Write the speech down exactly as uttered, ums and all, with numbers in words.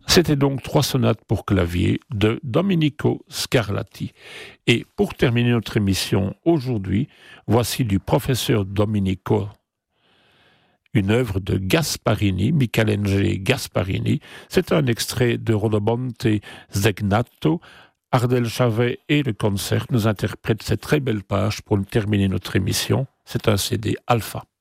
C'était donc trois sonates pour clavier de Domenico Scarlatti. Et pour terminer notre émission aujourd'hui, voici du professeur Domenico une œuvre de Gasparini, Michelangelo Gasparini. C'est un extrait de Rodobonte Zegnato. Ardel Chavet et le concert nous interprètent cette très belle page pour terminer notre émission. C'est un C D Alpha.